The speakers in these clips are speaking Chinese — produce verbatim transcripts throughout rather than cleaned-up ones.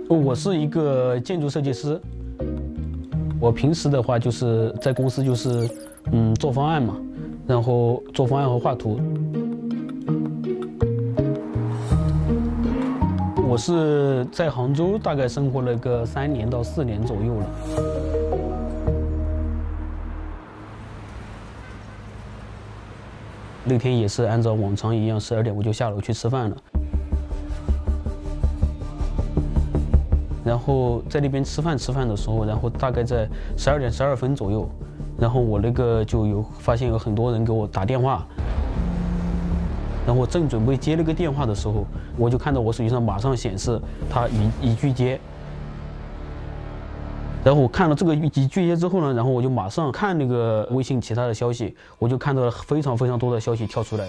我是一个建筑设计师，我平时的话就是在公司就是嗯做方案嘛，然后做方案和画图。我是在杭州大概生活了个三年到四年左右了。那天也是按照往常一样，十二点我就下楼去吃饭了。然后在那边吃饭吃饭的时候，然后大概在十二点十二分左右，然后我那个就有发现有很多人给我打电话。然后我正准备接那个电话的时候，我就看到我手机上马上显示他已已拒接。然后我看了这个已拒接之后呢，然后我就马上看那个微信其他的消息，我就看到了非常非常多的消息跳出来。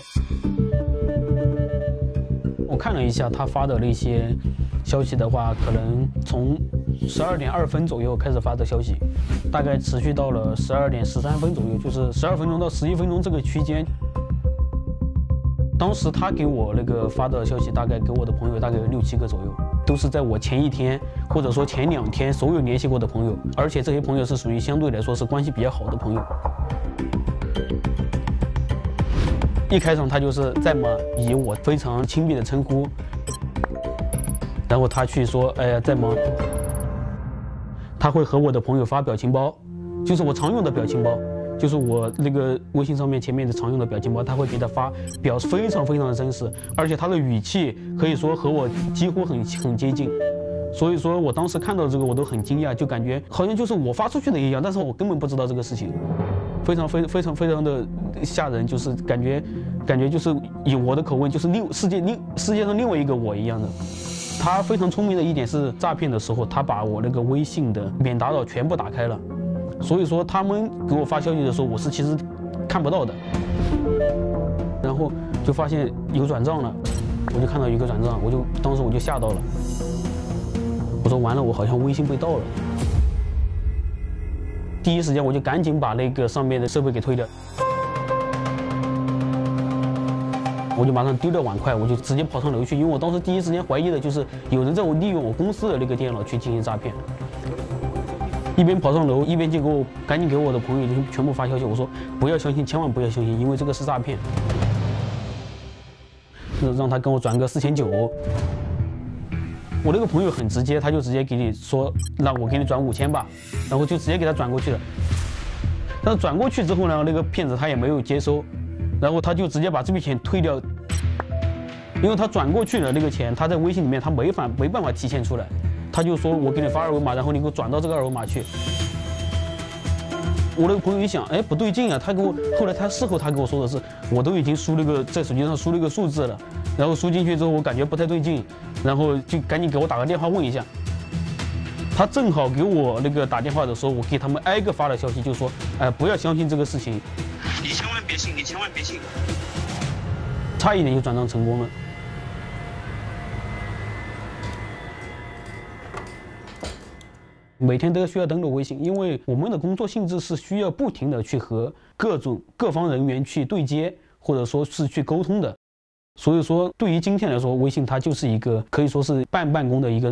我看了一下他发的那些消息的话，可能从十二点二分左右开始发的消息，大概持续到了十二点十三分左右，就是十二分钟到十一分钟这个区间。当时他给我那个发的消息，大概给我的朋友大概有六七个左右，都是在我前一天或者说前两天所有联系过的朋友，而且这些朋友是属于相对来说是关系比较好的朋友。一开场他就是在嘛以我非常亲密的称呼，然后他去说，哎呀在忙，他会和我的朋友发表情包，就是我常用的表情包。就是我那个微信上面前面的常用的表情包，他会给他发，表示非常非常的真实，而且他的语气可以说和我几乎很很接近，所以说我当时看到这个我都很惊讶，就感觉好像就是我发出去的一样，但是我根本不知道这个事情，非常非非常非常的吓人，就是感觉感觉就是以我的口吻就是另世界另世界上另外一个我一样的。他非常聪明的一点是，诈骗的时候他把我那个微信的免打扰全部打开了。所以说他们给我发消息的时候，我是其实看不到的。然后就发现有转账了，我就看到有一个转账，我就当时我就吓到了。我说完了，我好像微信被盗了。第一时间我就赶紧把那个上面的设备给推掉，我就马上丢掉碗筷，我就直接跑上楼去，因为我当时第一时间怀疑的就是有人在我利用我公司的那个电脑去进行诈骗。一边跑上楼，一边就给我赶紧给我的朋友就全部发消息，我说不要相信，千万不要相信，因为这个是诈骗。让他跟我转个四千九。我那个朋友很直接，他就直接给你说，那我给你转五千吧，然后就直接给他转过去了。但是转过去之后呢，那个骗子他也没有接收，然后他就直接把这笔钱退掉，因为他转过去的那个钱，他在微信里面他没法没办法提现出来。他就说我给你发二维码，然后你给我转到这个二维码去。我那个朋友一想，哎，不对劲啊！他给我后来他事后他跟我说的是，我都已经输了个在手机上输了一个数字了，然后输进去之后我感觉不太对劲，然后就赶紧给我打个电话问一下。他正好给我那个打电话的时候，我给他们挨个发了消息，就说，哎，不要相信这个事情， 你千万别信，你千万别信。 差一点就转账成功了。每天都需要登录微信，因为我们的工作性质是需要不停的去和各种各方人员去对接，或者说是去沟通的。所以说，对于今天来说，微信它就是一个可以说是半办公的一个